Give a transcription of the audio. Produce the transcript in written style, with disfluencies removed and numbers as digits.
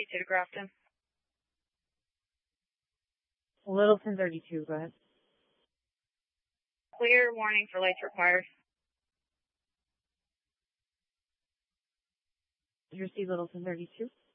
to Grafton. Littleton 32, go ahead. Clear, warning for lights required. Did you receive Littleton 32?